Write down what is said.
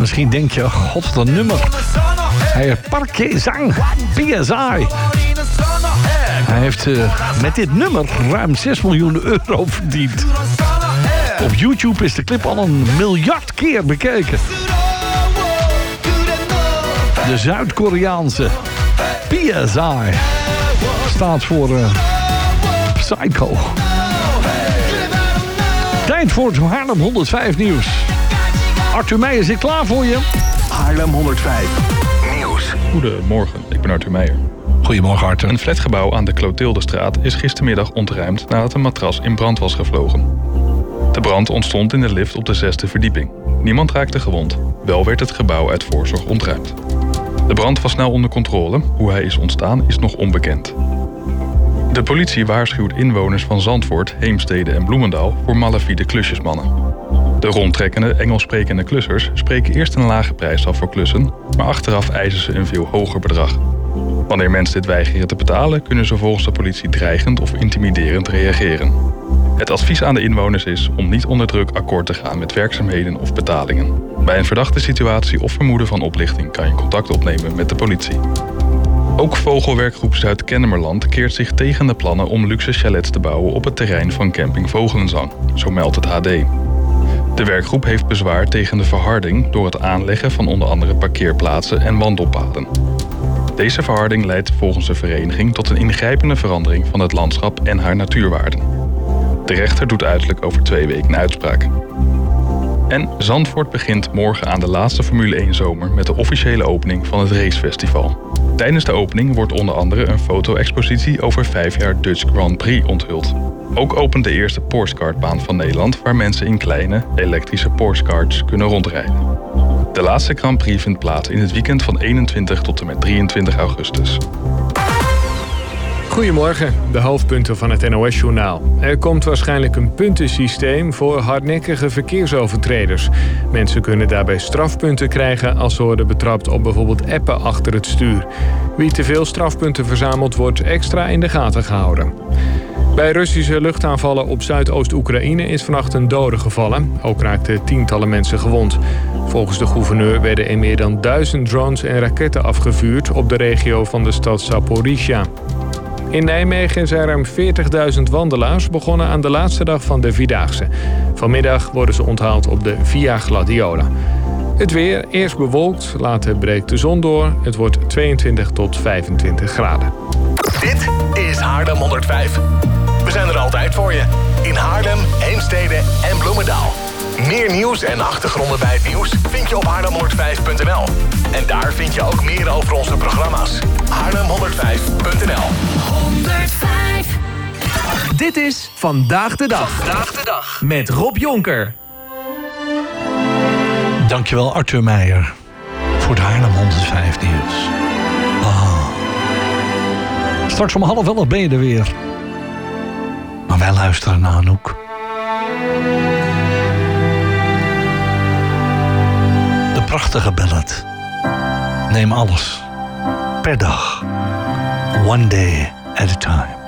Misschien denk je, god, wat een nummer. Hij heeft Parkezang, PSI. Hij heeft met dit nummer ruim 6 miljoen euro verdiend. Op YouTube is de clip al 1 miljard keer bekeken. De Zuid-Koreaanse PSI staat voor Psycho. Tijd voor het Haarlem 105 nieuws. Arthur Meijer zit klaar voor je. Haarlem 105 nieuws. Goedemorgen, ik ben Arthur Meijer. Goedemorgen, Arthur. Een flatgebouw aan de Clotildestraat is gistermiddag ontruimd nadat een matras in brand was gevlogen. De brand ontstond in de lift op de 6e verdieping. Niemand raakte gewond. Wel werd het gebouw uit voorzorg ontruimd. De brand was snel onder controle. Hoe hij is ontstaan is nog onbekend. De politie waarschuwt inwoners van Zandvoort, Heemstede en Bloemendaal voor malafide klusjesmannen. De rondtrekkende Engelssprekende klussers spreken eerst een lage prijs af voor klussen, maar achteraf eisen ze een veel hoger bedrag. Wanneer mensen dit weigeren te betalen, kunnen ze volgens de politie dreigend of intimiderend reageren. Het advies aan de inwoners is om niet onder druk akkoord te gaan met werkzaamheden of betalingen. Bij een verdachte situatie of vermoeden van oplichting kan je contact opnemen met de politie. Ook Vogelwerkgroep Zuid-Kennemerland keert zich tegen de plannen om luxe chalets te bouwen op het terrein van camping Vogelenzang, zo meldt het AD. De werkgroep heeft bezwaar tegen de verharding door het aanleggen van onder andere parkeerplaatsen en wandelpaden. Deze verharding leidt volgens de vereniging tot een ingrijpende verandering van het landschap en haar natuurwaarden. De rechter doet uiterlijk over 2 weken uitspraak. En Zandvoort begint morgen aan de laatste Formule 1 zomer met de officiële opening van het racefestival. Tijdens de opening wordt onder andere een foto-expositie over 5 jaar Dutch Grand Prix onthuld. Ook opent de eerste Porsche-kartbaan van Nederland waar mensen in kleine, elektrische Porsche-karts kunnen rondrijden. De laatste Grand Prix vindt plaats in het weekend van 21 tot en met 23 augustus. Goedemorgen, de hoofdpunten van het NOS-journaal. Er komt waarschijnlijk een puntensysteem voor hardnekkige verkeersovertreders. Mensen kunnen daarbij strafpunten krijgen als ze worden betrapt op bijvoorbeeld appen achter het stuur. Wie te veel strafpunten verzamelt, wordt extra in de gaten gehouden. Bij Russische luchtaanvallen op Zuidoost-Oekraïne is vannacht een dode gevallen. Ook raakten tientallen mensen gewond. Volgens de gouverneur werden er meer dan 1000 drones en raketten afgevuurd op de regio van de stad Zaporizhia. In Nijmegen zijn ruim 40.000 wandelaars begonnen aan de laatste dag van de Vierdaagse. Vanmiddag worden ze onthaald op de Via Gladiola. Het weer, eerst bewolkt, later breekt de zon door. Het wordt 22 tot 25 graden. Dit is Haarlem 105. We zijn er altijd voor je. In Haarlem, Heemstede en Bloemendaal. Meer nieuws en achtergronden bij het nieuws vind je op haarlem105.nl. En daar vind je ook meer over onze programma's. haarlem105.nl 105. Dit is Vandaag de Dag. Vandaag de Dag. Met Rob Jonker. Dankjewel, Arthur Meijer, voor het Haarlem 105 nieuws. Straks om 10:30 ben je er weer. Maar wij luisteren naar Anouk. De prachtige ballad. Neem alles. Per dag. One day at a time.